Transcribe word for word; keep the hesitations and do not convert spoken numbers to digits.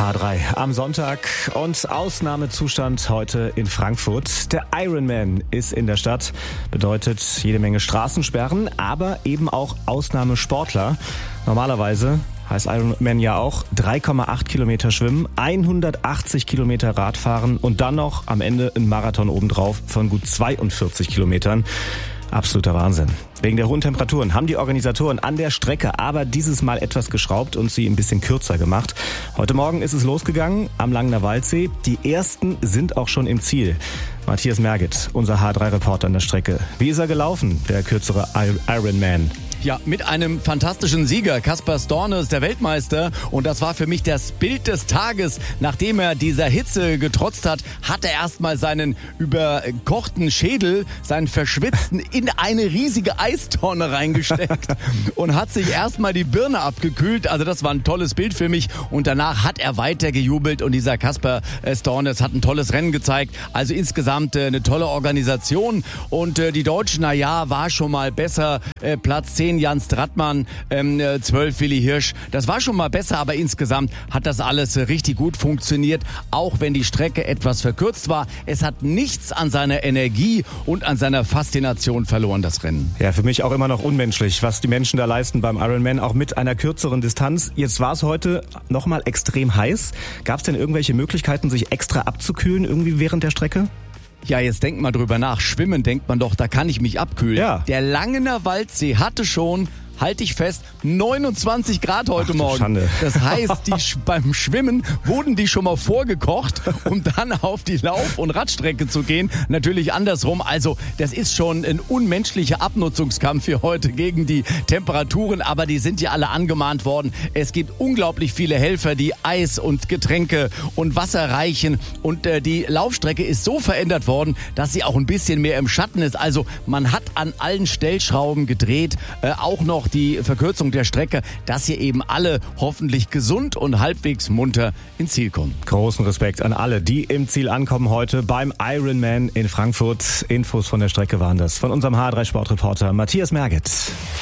H drei am Sonntag und Ausnahmezustand heute in Frankfurt. Der Ironman ist in der Stadt, bedeutet jede Menge Straßensperren, aber eben auch Ausnahmesportler. Normalerweise heißt Ironman ja auch drei Komma acht Kilometer schwimmen, hundertachtzig Kilometer Radfahren und dann noch am Ende ein Marathon obendrauf von gut zweiundvierzig Kilometern. Absoluter Wahnsinn. Wegen der hohen Temperaturen haben die Organisatoren an der Strecke aber dieses Mal etwas geschraubt und sie ein bisschen kürzer gemacht. Heute Morgen ist es losgegangen am Langener Waldsee. Die ersten sind auch schon im Ziel. Matthias Merget, unser H drei Reporter an der Strecke. Wie ist er gelaufen, der kürzere Ironman? Ja, mit einem fantastischen Sieger. Kaspar Stornes, der Weltmeister. Und das war für mich das Bild des Tages. Nachdem er dieser Hitze getrotzt hat, hat er erstmal seinen überkochten Schädel, seinen verschwitzten, in eine riesige Eistonne reingesteckt und hat sich erstmal die Birne abgekühlt. Also das war ein tolles Bild für mich. Und danach hat er weiter gejubelt und dieser Kaspar Stornes hat ein tolles Rennen gezeigt. Also insgesamt eine tolle Organisation. Und die Deutschen, na ja, war schon mal besser. Platz zehn Jan Strattmann, ähm, zwölf Willi Hirsch. Das war schon mal besser, aber insgesamt hat das alles richtig gut funktioniert, auch wenn die Strecke etwas verkürzt war. Es hat nichts an seiner Energie und an seiner Faszination verloren, das Rennen. Ja, für mich auch immer noch unmenschlich, was die Menschen da leisten beim Ironman, auch mit einer kürzeren Distanz. Jetzt war es heute nochmal extrem heiß. Gab es denn irgendwelche Möglichkeiten, sich extra abzukühlen irgendwie während der Strecke? Ja, jetzt denkt mal drüber nach. Schwimmen denkt man doch, da kann ich mich abkühlen. Ja. Der Langener Waldsee hatte schon, halte ich fest, neunundzwanzig Grad heute Ach, Morgen. Schande. Das heißt, die, beim Schwimmen wurden die schon mal vorgekocht, um dann auf die Lauf- und Radstrecke zu gehen. Natürlich andersrum. Also das ist schon ein unmenschlicher Abnutzungskampf für heute gegen die Temperaturen. Aber die sind ja alle angemahnt worden. Es gibt unglaublich viele Helfer, die Eis und Getränke und Wasser reichen. Und äh, die Laufstrecke ist so verändert worden, dass sie auch ein bisschen mehr im Schatten ist. Also man hat an allen Stellschrauben gedreht. Äh, auch noch die Verkürzung der Strecke, dass hier eben alle hoffentlich gesund und halbwegs munter ins Ziel kommen. Großen Respekt an alle, die im Ziel ankommen heute beim Ironman in Frankfurt. Infos von der Strecke waren das von unserem H drei Sportreporter Matthias Merget.